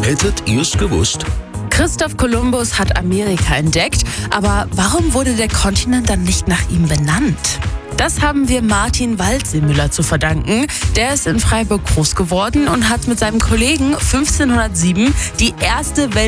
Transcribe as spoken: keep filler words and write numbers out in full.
Hättet ihr's gewusst? Christoph Kolumbus hat Amerika entdeckt, aber warum wurde der Kontinent dann nicht nach ihm benannt? Das haben wir Martin Waldseemüller zu verdanken. Der ist in Freiburg groß geworden und hat mit seinem Kollegen fünfzehnhundertsieben die erste Welt